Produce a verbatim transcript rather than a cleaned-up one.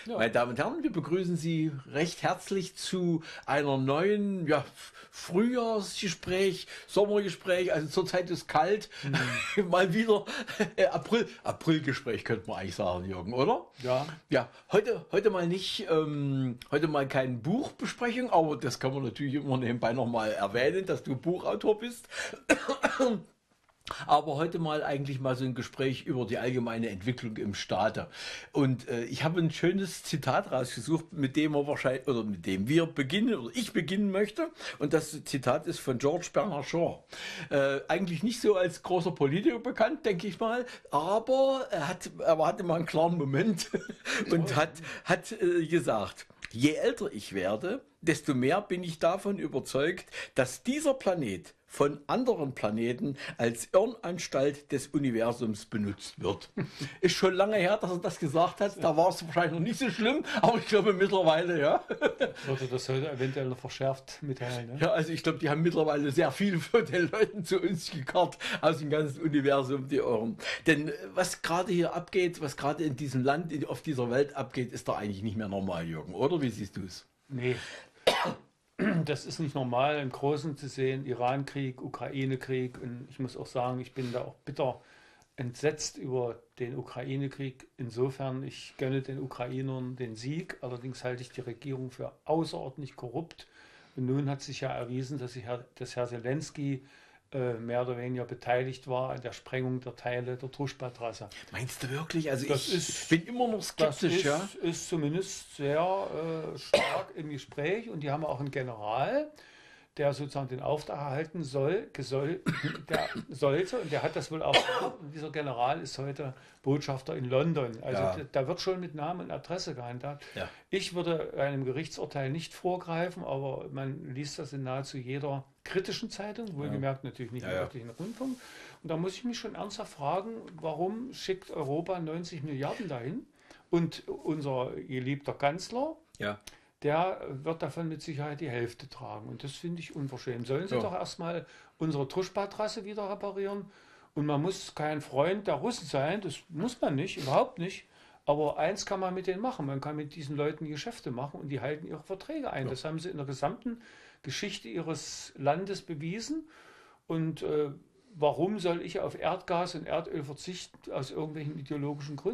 Ja. Meine Damen und Herren, wir begrüßen Sie recht herzlich zu einer neuen ja, Frühjahrsgespräch, Sommergespräch. Also zurzeit ist kalt. Mhm. Mal wieder äh, April, Aprilgespräch könnte man eigentlich sagen, Jürgen, oder? Ja. Ja, heute, heute mal nicht, ähm, heute mal keine Buchbesprechung, aber das kann man natürlich immer nebenbei nochmal erwähnen, dass du Buchautor bist. Aber heute mal eigentlich mal so ein Gespräch über die allgemeine Entwicklung im Staate. Und äh, ich habe ein schönes Zitat rausgesucht, mit dem wir wahrscheinlich, oder mit dem wir beginnen, oder ich beginnen möchte. Und das Zitat ist von George Bernard Shaw. Äh, eigentlich nicht so als großer Politiker bekannt, denke ich mal, aber er hat, er hatte mal einen klaren Moment und hat, hat äh, gesagt, je älter ich werde, desto mehr bin ich davon überzeugt, dass dieser Planet von anderen Planeten als Irrenanstalt des Universums benutzt wird. Ist schon lange her, dass er das gesagt hat. Da war es wahrscheinlich noch nicht so schlimm, aber ich glaube mittlerweile, ja. Würde das heute eventuell noch verschärft mitteilen, ne? Ja, also ich glaube, die haben mittlerweile sehr viel von den Leuten zu uns gekarrt aus dem ganzen Universum, die Irren. Denn was gerade hier abgeht, was gerade in diesem Land, auf dieser Welt abgeht, ist doch eigentlich nicht mehr normal, Jürgen, oder? Wie siehst du es? Nee. Das ist nicht normal, im Großen zu sehen, Iran-Krieg, Ukraine-Krieg. Und ich muss auch sagen, ich bin da auch bitter entsetzt über den Ukraine-Krieg. Insofern, ich gönne den Ukrainern den Sieg. Allerdings halte ich die Regierung für außerordentlich korrupt. Und nun hat sich ja erwiesen, dass, ich, dass Herr Zelensky äh, mehr oder weniger beteiligt war an der Sprengung der Teile der Druschba-Trasse. Meinst du wirklich? Also das ich ist, bin immer noch skeptisch. Das ist, ja? ist zumindest sehr äh, stark im Gespräch. Und die haben auch einen General, der sozusagen den Auftrag erhalten soll, gesoll, der sollte, und der hat das wohl auch. Und dieser General ist heute Botschafter in London. Also Ja. da, da wird schon mit Namen und Adresse gehandhabt. Ja. Ich würde einem Gerichtsurteil nicht vorgreifen, aber man liest das in nahezu jeder kritischen Zeitung, wohlgemerkt natürlich nicht Ja, im ja. örtlichen Rundfunk. Und da muss ich mich schon ernsthaft fragen, warum schickt Europa neunzig Milliarden dahin? Und unser geliebter Kanzler, Ja. der wird davon mit Sicherheit die Hälfte tragen. Und das finde ich unverschämt. Sollen sie Ja. doch erstmal unsere Druschba-Trasse wieder reparieren? Und man muss kein Freund der Russen sein, das muss man nicht, überhaupt nicht. Aber eins kann man mit denen machen, man kann mit diesen Leuten Geschäfte machen und die halten ihre Verträge ein. Ja. Das haben sie in der gesamten Geschichte ihres Landes bewiesen. Und äh, warum soll ich auf Erdgas und Erdöl verzichten aus irgendwelchen ideologischen Gründen?